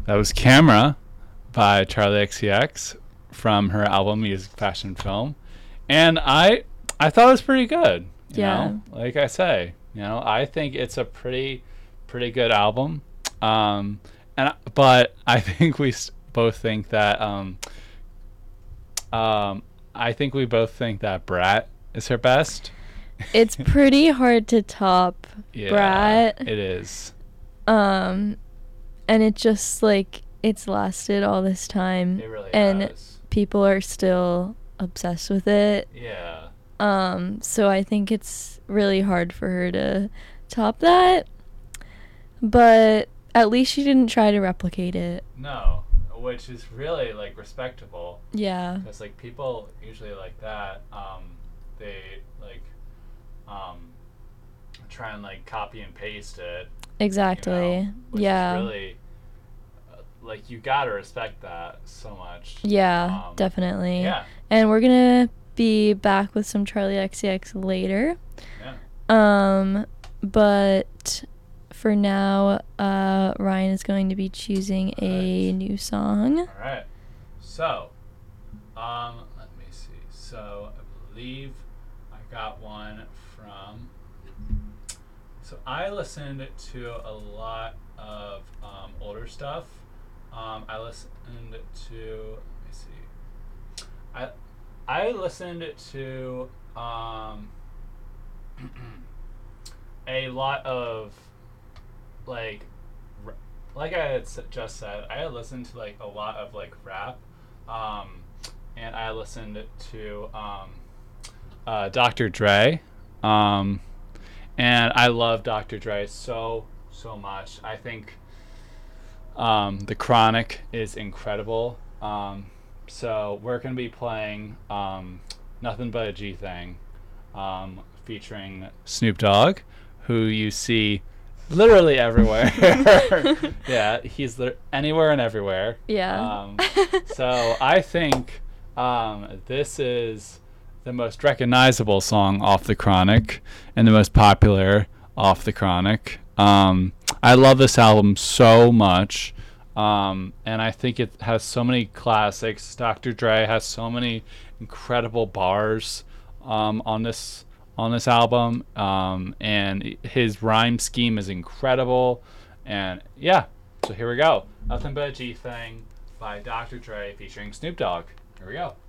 That was Camera by Charlie XCX from her album Music, Fashion, Film. And I thought it was pretty good. You Yeah. know, like I say, I think it's a pretty good album. But I think both think that I think we both think that Brat is her best. It's pretty hard to top Yeah, Brat. it is. And it just like it's lasted all this time It really and has. people are still obsessed with it. Yeah. So I think it's really hard for her to top that. But at least she didn't try to replicate it. No, which is really like respectable. Yeah. Because like people usually like that, they like try and like copy and paste it. Exactly. Which Yeah. is really like you gotta respect that so much. Yeah, definitely. Yeah. And we're gonna be back with some Charlie XCX later. Yeah. But for now, Ryan is going to be choosing a new song. All right. So, let me see. So I believe I got one from. So I listened to a lot of older stuff. I listened to. Let me see. I listened to a lot of like I had just said, I had listened to like a lot of like rap, and I listened to Dr. Dre, and I love Dr. Dre so much. I think The Chronic is incredible. So we're gonna be playing Nothing But a G Thing, featuring Snoop Dogg, who you see literally everywhere. Yeah, he's anywhere and everywhere. Yeah. So I think this is the most recognizable song off The Chronic and the most popular off The Chronic. I love this album so much, and I think it has so many classics. Dr. Dre has so many incredible bars on this album, and his rhyme scheme is incredible. And yeah, so here we go. Nothing But a G Thing by Dr. Dre featuring Snoop Dogg. Here we go.